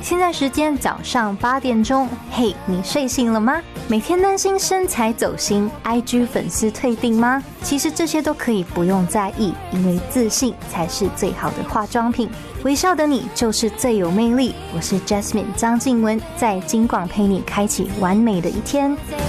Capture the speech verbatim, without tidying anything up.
现在时间早上八点钟，嘿，你睡醒了吗？每天担心身材走心 ，I G 粉丝退订吗？其实这些都可以不用在意，因为自信才是最好的化妆品。微笑的你就是最有魅力。我是 Jasmine 张静雯，在金广陪你开启完美的一天。